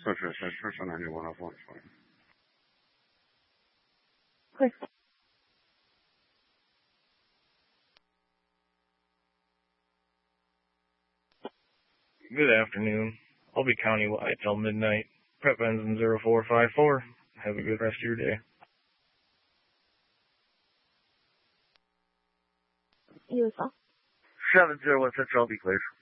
是 9104. Clear. Good afternoon. I'll be countywide till midnight. Prep ends in 0454. Have a good rest of your day. You as well. 701 Central, be cleared.